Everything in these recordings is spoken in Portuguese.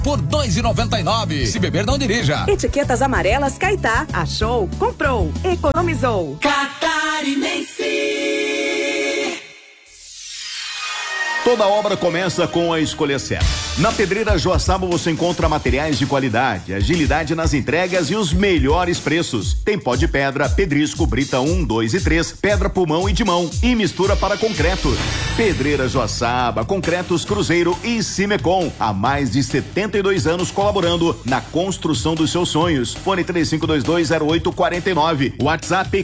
por R$ 2,99. Se beber, não dirija. Etiquetas amarelas Caetá. Achou, comprou, economizou. Catarinense. Toda obra começa com a escolha certa. Na Pedreira Joaçaba você encontra materiais de qualidade, agilidade nas entregas e os melhores preços. Tem pó de pedra, pedrisco, brita 1, 2 e 3, pedra pulmão e de mão e mistura para concreto. Pedreira Joaçaba, Concretos Cruzeiro e Cimecom. Há mais de 72 anos colaborando na construção dos seus sonhos. Fone 35220849. WhatsApp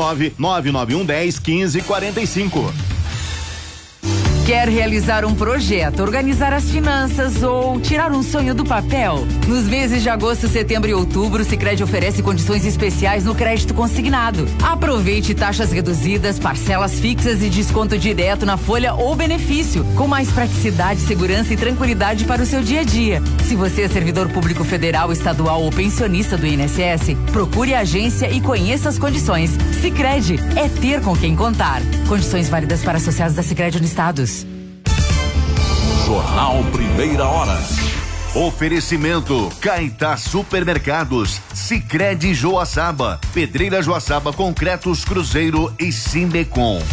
49991101545. Quer realizar um projeto, organizar as finanças ou tirar um sonho do papel? Nos meses de agosto, setembro e outubro, o Sicredi oferece condições especiais no crédito consignado. Aproveite taxas reduzidas, parcelas fixas e desconto direto na folha ou benefício, com mais praticidade, segurança e tranquilidade para o seu dia a dia. Se você é servidor público federal, estadual ou pensionista do INSS, procure a agência e conheça as condições. Sicredi é ter com quem contar. Condições válidas para associados da Sicredi Unistados. Jornal Primeira Hora. Oferecimento Caetá Supermercados, Sicredi Joaçaba, Pedreira Joaçaba, Concretos Cruzeiro e Cimecom.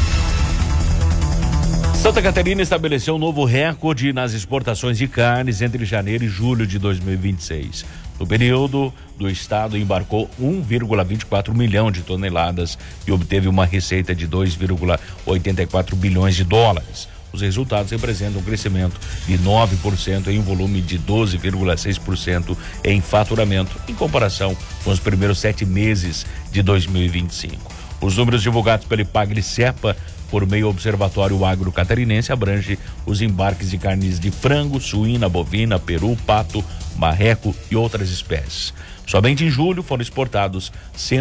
Santa Catarina estabeleceu um novo recorde nas exportações de carnes entre janeiro e julho de 2026. No período, o estado embarcou 1,24 milhão de toneladas e obteve uma receita de 2,84 bilhões de dólares. Os resultados representam um crescimento de 9% em volume de 12,6% em faturamento, em comparação com os primeiros 7 meses de 2025. Os números divulgados pelo IPAGRE-CEPA por meio do Observatório Agro Catarinense abrange os embarques de carnes de frango, suína, bovina, peru, pato, marreco e outras espécies. Somente em julho foram exportados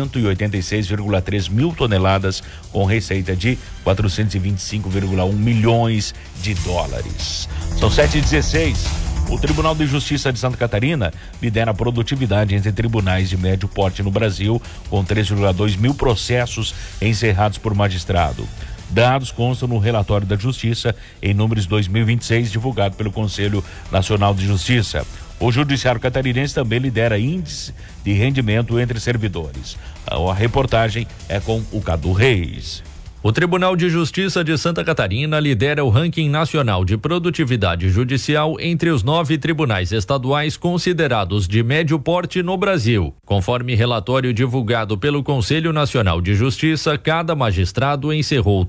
186,3 mil toneladas, com receita de 425,1 milhões de dólares. São 7h16. O Tribunal de Justiça de Santa Catarina lidera a produtividade entre tribunais de médio porte no Brasil, com 3,2 mil processos encerrados por magistrado. Dados constam no relatório da Justiça em números 2026, divulgado pelo Conselho Nacional de Justiça. O Judiciário Catarinense também lidera índice de rendimento entre servidores. A reportagem é com o Cadu Reis. O Tribunal de Justiça de Santa Catarina lidera o ranking nacional de produtividade judicial entre os 9 tribunais estaduais considerados de médio porte no Brasil. Conforme relatório divulgado pelo Conselho Nacional de Justiça, cada magistrado encerrou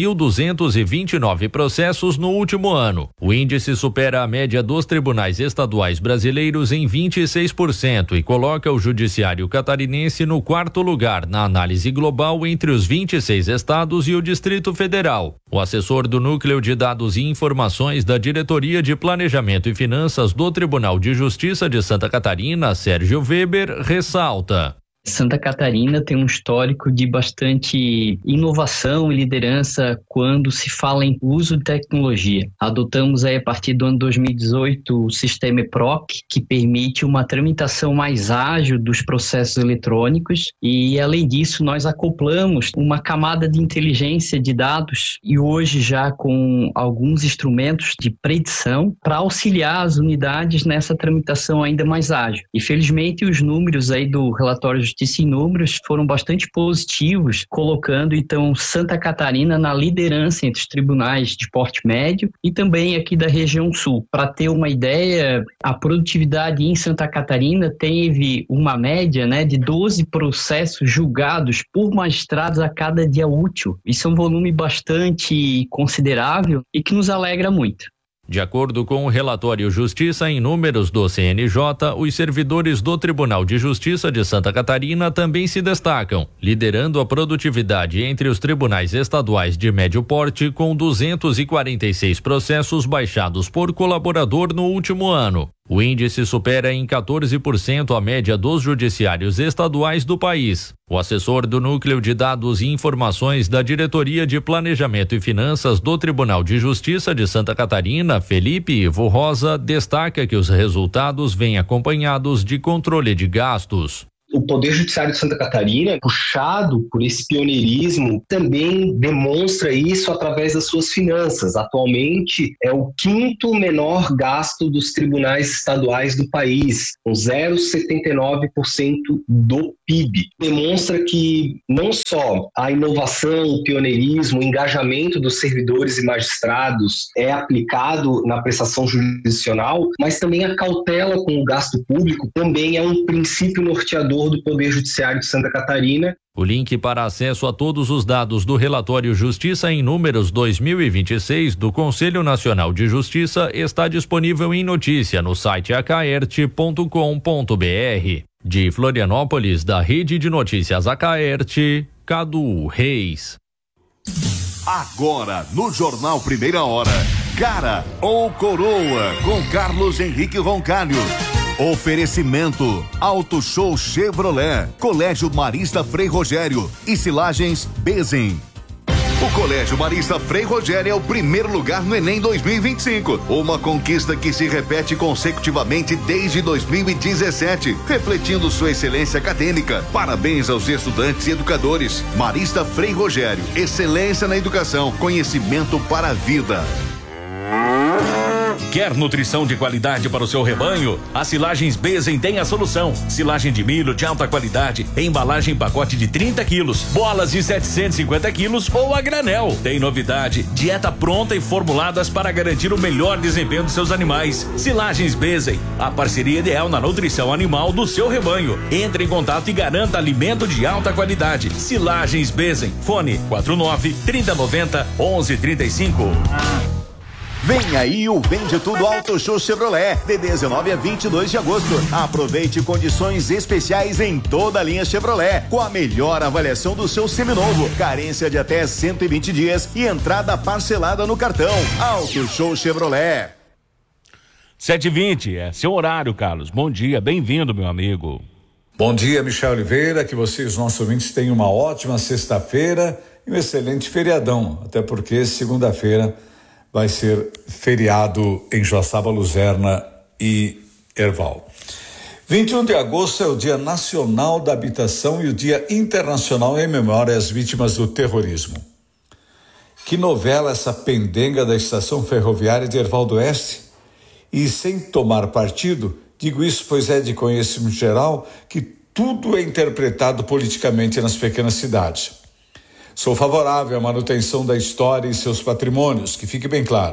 3.229 processos no último ano. O índice supera a média dos tribunais estaduais brasileiros em 26% e coloca o Judiciário Catarinense no 4º lugar na análise global entre os 26 estados e o Distrito Federal. O assessor do Núcleo de Dados e Informações da Diretoria de Planejamento e Finanças do Tribunal de Justiça de Santa Catarina, Sérgio Weber, ressalta: Santa Catarina tem um histórico de bastante inovação e liderança quando se fala em uso de tecnologia. Adotamos aí, a partir do ano 2018, o sistema EPROC, que permite uma tramitação mais ágil dos processos eletrônicos, e além disso nós acoplamos uma camada de inteligência de dados e hoje já com alguns instrumentos de predição para auxiliar as unidades nessa tramitação ainda mais ágil. E felizmente os números aí do relatório Justiça em Números foram bastante positivos, colocando então Santa Catarina na liderança entre os tribunais de porte médio e também aqui da região sul. Para ter uma ideia, a produtividade em Santa Catarina teve uma média, de 12 processos julgados por magistrados a cada dia útil. Isso é um volume bastante considerável e que nos alegra muito. De acordo com o relatório Justiça em Números do CNJ, os servidores do Tribunal de Justiça de Santa Catarina também se destacam, liderando a produtividade entre os tribunais estaduais de médio porte, com 246 processos baixados por colaborador no último ano. O índice supera em 14% a média dos judiciários estaduais do país. O assessor do Núcleo de Dados e Informações da Diretoria de Planejamento e Finanças do Tribunal de Justiça de Santa Catarina, Felipe Ivo Rosa, destaca que os resultados vêm acompanhados de controle de gastos. O Poder Judiciário de Santa Catarina, puxado por esse pioneirismo, também demonstra isso através das suas finanças. Atualmente, é o 5º menor gasto dos tribunais estaduais do país, com 0,79% do PIB. Demonstra que não só a inovação, o pioneirismo, o engajamento dos servidores e magistrados é aplicado na prestação jurisdicional, mas também a cautela com o gasto público também é um princípio norteador do Poder Judiciário de Santa Catarina. O link para acesso a todos os dados do relatório Justiça em Números 2026 do Conselho Nacional de Justiça está disponível em notícia no site acaerte.com.br. De Florianópolis, da Rede de Notícias Acaerte, Cadu Reis. Agora, no Jornal Primeira Hora, Cara ou Coroa, com Carlos Henrique Roncalho. Oferecimento, Auto Show Chevrolet, Colégio Marista Frei Rogério e Silagens Bezen. O Colégio Marista Frei Rogério é o primeiro lugar no Enem 2025. Uma conquista que se repete consecutivamente desde 2017, refletindo sua excelência acadêmica. Parabéns aos estudantes e educadores. Marista Frei Rogério, excelência na educação, conhecimento para a vida. Quer nutrição de qualidade para o seu rebanho? A Silagens Bezen tem a solução. Silagem de milho de alta qualidade, embalagem em pacote de 30 quilos, bolas de 750 quilos ou a granel. Tem novidade, dieta pronta e formuladas para garantir o melhor desempenho dos seus animais. Silagens Bezen, a parceria ideal na nutrição animal do seu rebanho. Entre em contato e garanta alimento de alta qualidade. Silagens Bezen, fone 49-3090-1135. Vem aí o Vende Tudo Auto Show Chevrolet, de 19 a 22 de agosto. Aproveite condições especiais em toda a linha Chevrolet, com a melhor avaliação do seu seminovo, carência de até 120 dias e entrada parcelada no cartão. Auto Show Chevrolet. 7h20, é seu horário, Carlos. Bom dia, bem-vindo, meu amigo. Bom dia, Michel Oliveira, que vocês, nossos ouvintes, tenham uma ótima sexta-feira e um excelente feriadão, até porque segunda-feira vai ser feriado em Joaçaba, Luzerna e Erval. 21 de agosto é o Dia Nacional da Habitação e o Dia Internacional em memória às vítimas do terrorismo. Que novela essa pendenga da estação ferroviária de Erval do Oeste? E sem tomar partido, digo isso pois é de conhecimento geral que tudo é interpretado politicamente nas pequenas cidades. Sou favorável à manutenção da história e seus patrimônios, que fique bem claro.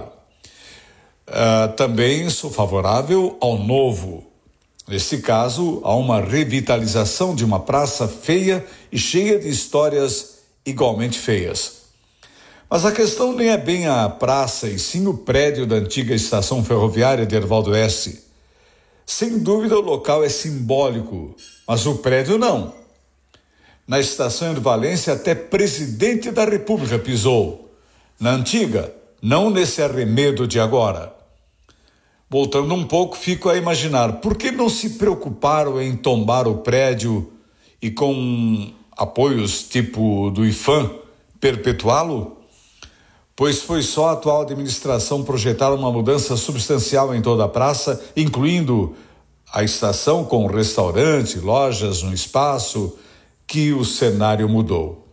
Também sou favorável ao novo. Neste caso, a uma revitalização de uma praça feia e cheia de histórias igualmente feias. Mas a questão nem é bem a praça, e sim o prédio da antiga estação ferroviária de Erval do Oeste. Sem dúvida o local é simbólico, mas o prédio não. Na estação de Valência, até presidente da República pisou. Na antiga, não nesse arremedo de agora. Voltando um pouco, fico a imaginar, por que não se preocuparam em tombar o prédio e com apoios tipo do IFAM, perpetuá-lo? Pois foi só a atual administração projetar uma mudança substancial em toda a praça, incluindo a estação com restaurante, lojas no espaço, que o cenário mudou.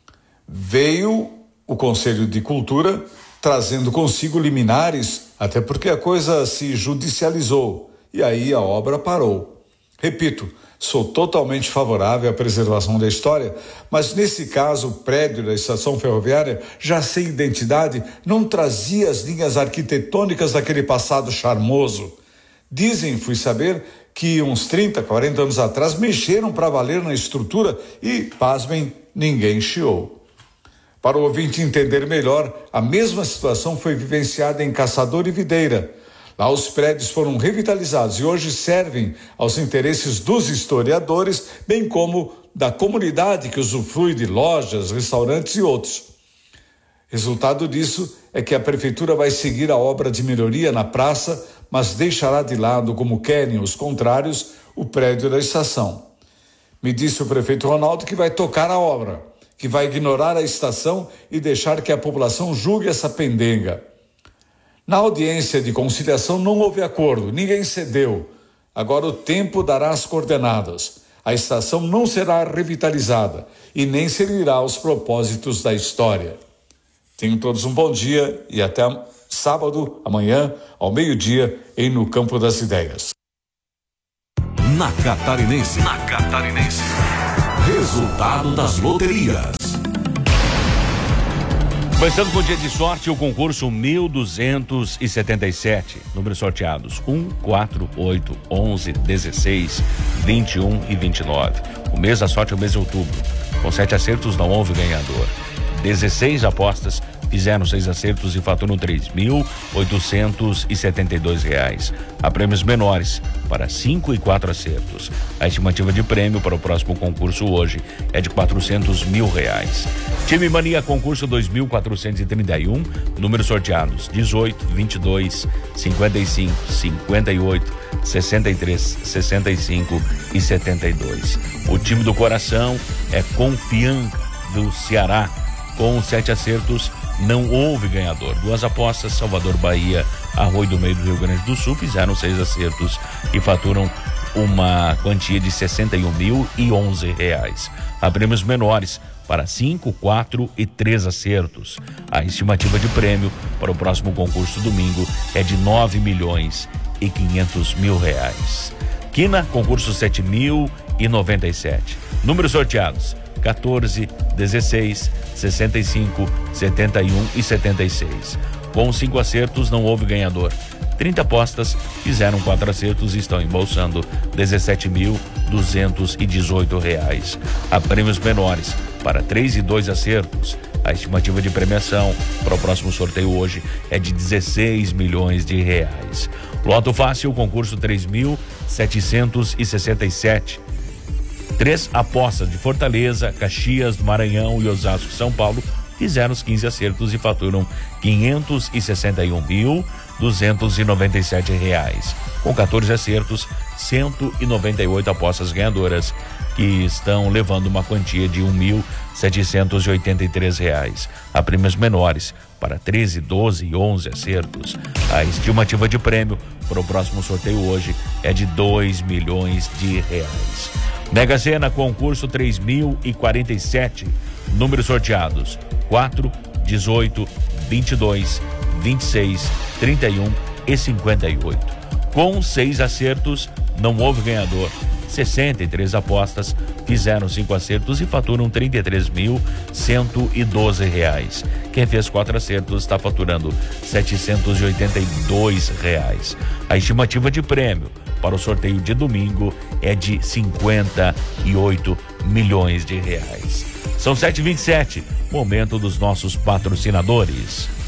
Veio o Conselho de Cultura trazendo consigo liminares, até porque a coisa se judicializou e aí a obra parou. Repito, sou totalmente favorável à preservação da história, mas nesse caso o prédio da estação ferroviária, já sem identidade, não trazia as linhas arquitetônicas daquele passado charmoso. Dizem, fui saber, que uns 30, 40 anos atrás mexeram para valer na estrutura e, pasmem, ninguém chiou. Para o ouvinte entender melhor, a mesma situação foi vivenciada em Caçador e Videira. Lá os prédios foram revitalizados e hoje servem aos interesses dos historiadores, bem como da comunidade que usufrui de lojas, restaurantes e outros. Resultado disso é que a prefeitura vai seguir a obra de melhoria na praça, mas deixará de lado, como querem os contrários, o prédio da estação. Me disse o prefeito Ronaldo que vai tocar a obra, que vai ignorar a estação e deixar que a população julgue essa pendenga. Na audiência de conciliação não houve acordo, ninguém cedeu. Agora o tempo dará as coordenadas. a estação não será revitalizada e nem servirá aos propósitos da história. Tenham todos um bom dia e até sábado, amanhã, ao meio-dia, em No Campo das Ideias. Na Catarinense. Resultado das loterias. Começando com o dia de sorte, o concurso 1277. Números sorteados: 1, 4, 8, 11, 16, 21 e 29. O mês da sorte é o mês de outubro. Com 7 acertos não houve ganhador. 16 apostas fizeram 6 acertos e faturam R$3.872. Há prêmios menores para 5 e 4 acertos. A estimativa de prêmio para o próximo concurso hoje é de R$400 mil. Time Mania concurso 2431, números sorteados 18, 22, 55, 58, 63, 65 e 72. O time do coração é Confiança do Ceará. Com 7 acertos, não houve ganhador. 2 apostas, Salvador, Bahia, Arroio do Meio do Rio Grande do Sul, fizeram 6 acertos e faturam uma quantia de R$61.011. Há prêmios menores para 5, 4 e 3 acertos. A estimativa de prêmio para o próximo concurso domingo é de R$9.500.000. Quina, concurso 7.097. Números sorteados: 14, 16, 65, 71 e 76. Com 5 acertos não houve ganhador. 30 apostas fizeram 4 acertos e estão embolsando R$17.218. Há prêmios menores para 3 e 2 acertos. A estimativa de premiação para o próximo sorteio hoje é de R$16 milhões. Loto Fácil, concurso 3.767. 3 apostas de Fortaleza, Caxias, Maranhão e Osasco, São Paulo, fizeram os 15 acertos e faturam R$561.297. Com 14 acertos, 198 apostas ganhadoras, que estão levando uma quantia de R$1.783. Há prêmios menores para 13, 12 e 11 acertos. A estimativa de prêmio para o próximo sorteio hoje é de R$2 milhões. Mega Sena, concurso 3047. Números sorteados: 4, 18, 22, 26, 31 e 58. Com 6 acertos, não houve ganhador. 63 apostas fizeram 5 acertos e faturam R$30.112. Quem fez 4 acertos está faturando R$782. A estimativa de prêmio para o sorteio de domingo é de R$58 milhões. São 7h27, momento dos nossos patrocinadores.